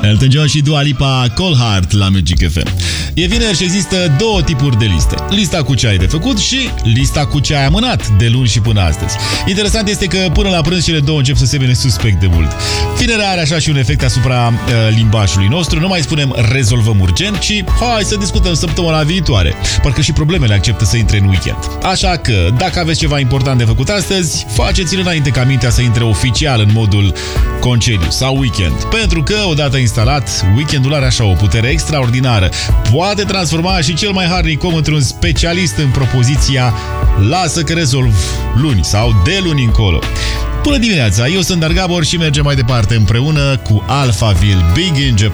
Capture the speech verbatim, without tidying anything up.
Elton John și Dua Lipa, Cold Heart la Magic F M. E vineri și există două tipuri de liste. Lista cu ce ai de făcut și lista cu ce ai amânat de luni și până astăzi. Interesant este că până la prânz cele două încep să semene suspect de mult. Vinerea are așa și un efect asupra uh, limbajului nostru. Nu mai spunem rezolvăm urgent, ci hai să discutăm săptămâna viitoare. Parcă și problemele acceptă să intre în weekend. Așa că, dacă aveți ceva important de făcut astăzi, faceți-l înainte ca mintea să intre oficial în modul concediu sau weekend. Pentru că, odată instalat, weekendul are așa o putere extraordinară. Poate transforma și cel mai harnic om într-un specialist în propoziția lasă că rezolv luni sau de luni încolo. Bună dimineața, eu sunt Dar Gabor și mergem mai departe împreună cu Alphaville, Big in Japan.